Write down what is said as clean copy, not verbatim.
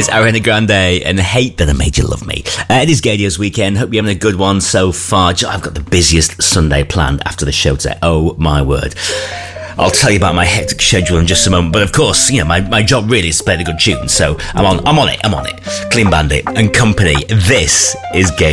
It's Ariana Grande and Hate That I Made You Love Me. It is Gaydios weekend. Hope you're having a good one so far. I've got the busiest Sunday planned after the show today. Oh my word. I'll tell you about my hectic schedule in just a moment. But of course, you know, my job really is to play the good tune. So I'm on it. Clean Bandit and company. This is Gay.